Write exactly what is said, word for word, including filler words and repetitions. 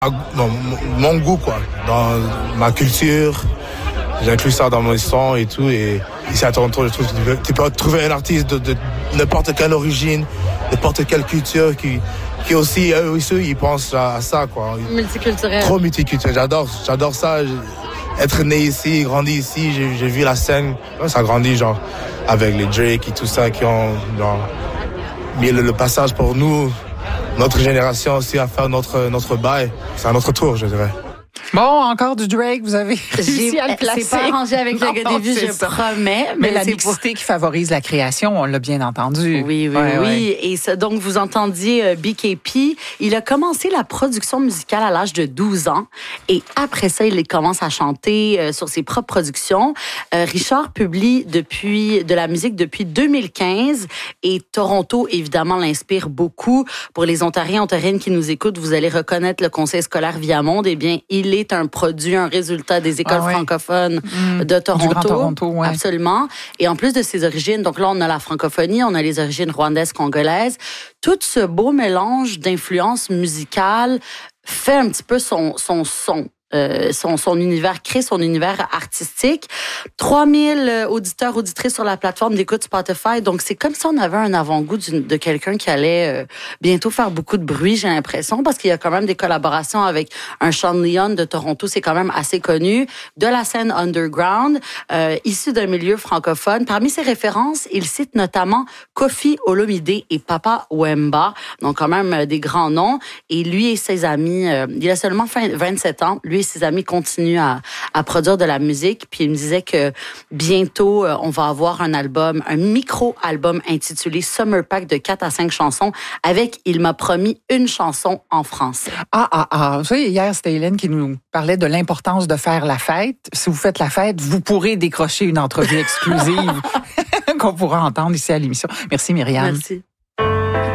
Dans mon goût, quoi, dans ma culture, j'inclus ça dans mon histoire et tout. Et ici à Toronto, je trouve que tu peux, tu peux trouver un artiste de, de n'importe quelle origine, n'importe quelle culture qui, qui aussi, eux aussi, ils pensent à, à ça, quoi. Multiculturel. Trop multiculturel. J'adore, j'adore ça. Être né ici, grandi ici, j'ai, j'ai vu la scène. Ça grandit, genre, avec les Drake et tout ça qui ont, genre, mis le, le passage pour nous. Notre génération aussi à faire notre, notre bail. C'est à notre tour, je dirais. Bon, encore du Drake, vous avez réussi à le placer. C'est pas arrangé avec le gars des vues, je ça. promets. Mais, mais la mixité pour... qui favorise la création, on l'a bien entendu. Oui, oui, ouais, oui. Ouais. Et ça, donc, vous entendiez euh, B K P. Il a commencé la production musicale à l'âge de douze ans. Et après ça, il commence à chanter euh, sur ses propres productions. Euh, Richard publie depuis de la musique depuis deux mille quinze. Et Toronto, évidemment, l'inspire beaucoup. Pour les Ontariens, Ontariennes qui nous écoutent, vous allez reconnaître le conseil scolaire Viamonde. Eh bien, il est un produit, un résultat des écoles ah ouais. francophones mmh, de Toronto. Du Grand Toronto, ouais. Absolument. Et en plus de ses origines, donc là, on a la francophonie, on a les origines rwandaises, congolaises. Tout ce beau mélange d'influences musicales fait un petit peu son, son son. Euh, son, son univers, crée son univers artistique. trois mille auditeurs, auditrices sur la plateforme d'écoute Spotify. Donc, c'est comme si on avait un avant-goût de quelqu'un qui allait euh, bientôt faire beaucoup de bruit, j'ai l'impression, parce qu'il y a quand même des collaborations avec un Sean Leon de Toronto, c'est quand même assez connu, de la scène underground, euh, issu d'un milieu francophone. Parmi ses références, il cite notamment Koffi Olomide et Papa Wemba, donc quand même euh, des grands noms. Et lui et ses amis, euh, il a seulement vingt-sept ans, lui et ses amis continuent à, à produire de la musique. Puis il me disait que bientôt, euh, on va avoir un album, un micro-album intitulé Summer Pack de quatre à cinq chansons avec, il m'a promis, une chanson en français. Ah, ah, ah. Vous savez, hier, c'était Hélène qui nous parlait de l'importance de faire la fête. Si vous faites la fête, vous pourrez décrocher une entrevue exclusive qu'on pourra entendre ici à l'émission. Merci, Myriam. Merci.